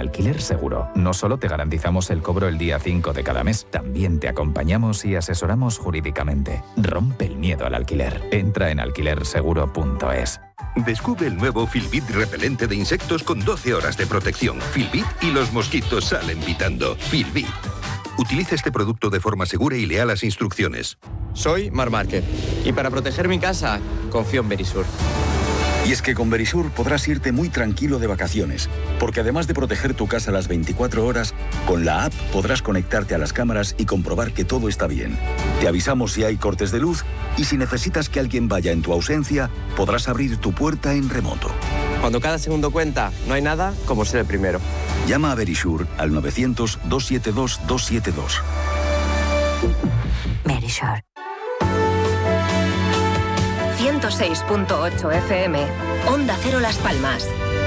Alquiler Seguro. No solo te garantizamos el cobro el día 5 de cada mes, también te acompañamos y asesoramos jurídicamente. Rompe el miedo al alquiler. Entra en alquilerseguro.es. Descubre el nuevo Filbit repelente de insectos con 12 horas de protección. Filbit y los mosquitos salen pitando. Filbit. Utiliza este producto de forma segura y lea las instrucciones. Soy Marc Márquez y para proteger mi casa confío en Verisur. Y es que con Verisur podrás irte muy tranquilo de vacaciones, porque además de proteger tu casa las 24 horas, con la app podrás conectarte a las cámaras y comprobar que todo está bien. Te avisamos si hay cortes de luz y si necesitas que alguien vaya en tu ausencia, podrás abrir tu puerta en remoto. Cuando cada segundo cuenta, no hay nada como ser el primero. Llama a Verisur al 900-272-272. Verisur. 106.8 FM, Onda Cero Las Palmas.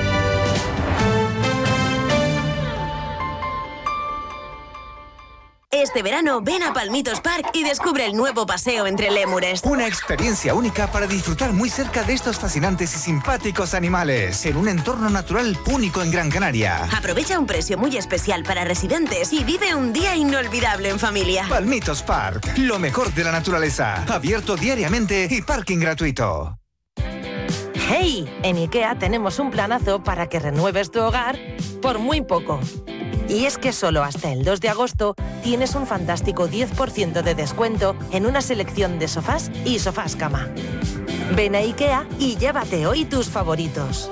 Este verano ven a Palmitos Park y descubre el nuevo paseo entre lémures. Una experiencia única para disfrutar muy cerca de estos fascinantes y simpáticos animales, en un entorno natural único en Gran Canaria. Aprovecha un precio muy especial para residentes y vive un día inolvidable en familia. Palmitos Park, lo mejor de la naturaleza, abierto diariamente y parking gratuito. ¡Hey! En IKEA tenemos un planazo para que renueves tu hogar por muy poco. Y es que solo hasta el 2 de agosto tienes un fantástico 10% de descuento en una selección de sofás y sofás cama. Ven a IKEA y llévate hoy tus favoritos.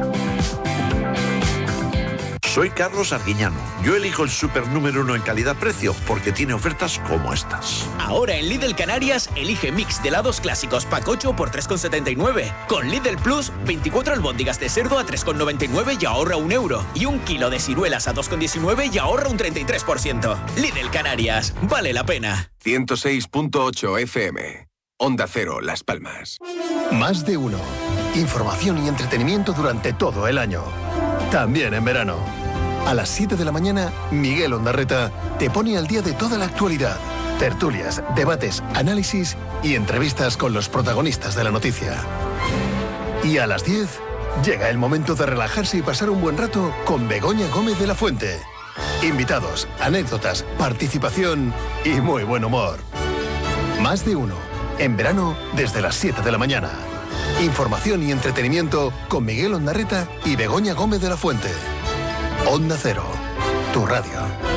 Soy Carlos Arguiñano. Yo elijo el súper número 1 en calidad-precio porque tiene ofertas como estas. Ahora en Lidl Canarias, elige mix de helados clásicos pack 8 por 3,79. Con Lidl Plus, 24 albóndigas de cerdo a 3,99 y ahorra €1. Y 1 kilo de ciruelas a 2,19 y ahorra un 33%. Lidl Canarias, vale la pena. 106.8 FM. Onda Cero, Las Palmas. Más de uno. Información y entretenimiento durante todo el año. También en verano. A las 7 de la mañana, Miguel Ondarreta te pone al día de toda la actualidad. Tertulias, debates, análisis y entrevistas con los protagonistas de la noticia. Y a las 10, llega el momento de relajarse y pasar un buen rato con Begoña Gómez de la Fuente. Invitados, anécdotas, participación y muy buen humor. Más de uno. En verano, desde las 7 de la mañana. Información y entretenimiento con Miguel Ondarreta y Begoña Gómez de la Fuente. Onda Cero, tu radio.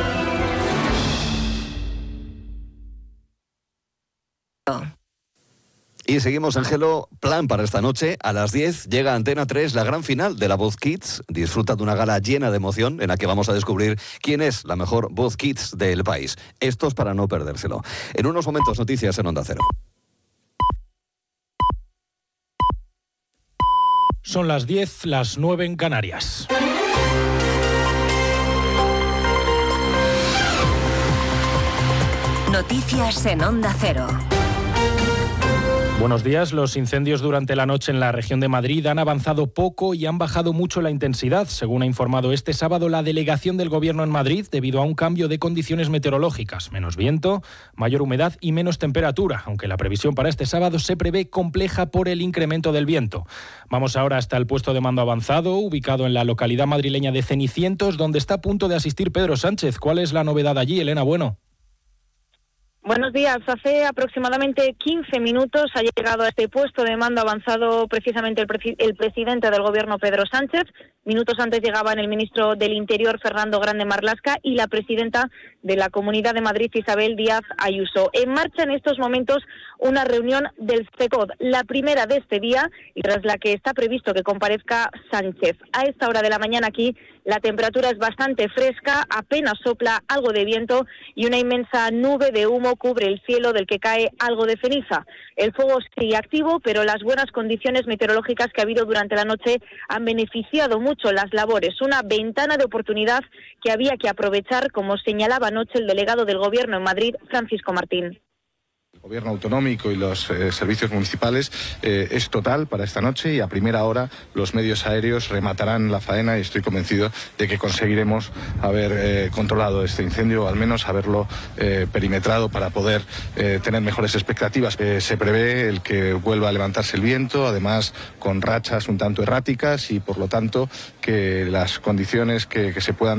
Y seguimos, Ángelo. Plan para esta noche. A las 10 llega a Antena 3 la gran final de La Voz Kids. Disfruta de una gala llena de emoción en la que vamos a descubrir quién es la mejor Voz Kids del país. Esto es para no perdérselo. En unos momentos, noticias en Onda Cero. Son las 10, las 9 en Canarias. Noticias en Onda Cero. Buenos días. Los incendios durante la noche en la región de Madrid han avanzado poco y han bajado mucho la intensidad, según ha informado este sábado la delegación del Gobierno en Madrid, debido a un cambio de condiciones meteorológicas. Menos viento, mayor humedad y menos temperatura, aunque la previsión para este sábado se prevé compleja por el incremento del viento. Vamos ahora hasta el puesto de mando avanzado, ubicado en la localidad madrileña de Cenicientos, donde está a punto de asistir Pedro Sánchez. ¿Cuál es la novedad allí, Elena Bueno? Buenos días. Hace aproximadamente 15 minutos ha llegado a este puesto de mando avanzado precisamente el presidente del Gobierno, Pedro Sánchez. Minutos antes llegaban el ministro del Interior, Fernando Grande Marlaska, y la presidenta de la Comunidad de Madrid, Isabel Díaz Ayuso. En marcha en estos momentos una reunión del CECOD, la primera de este día y tras la que está previsto que comparezca Sánchez. A esta hora de la mañana aquí la temperatura es bastante fresca, apenas sopla algo de viento y una inmensa nube de humo cubre el cielo del que cae algo de ceniza. El fuego sigue activo, pero las buenas condiciones meteorológicas que ha habido durante la noche han beneficiado mucho las labores. Una ventana de oportunidad que había que aprovechar, como señalaba anoche el delegado del Gobierno en Madrid, Francisco Martín. El Gobierno autonómico y los servicios municipales es total para esta noche y a primera hora los medios aéreos rematarán la faena y estoy convencido de que conseguiremos haber controlado este incendio, o al menos haberlo perimetrado para poder tener mejores expectativas. Se prevé el que vuelva a levantarse el viento, además con rachas un tanto erráticas y por lo tanto que las condiciones que se puedan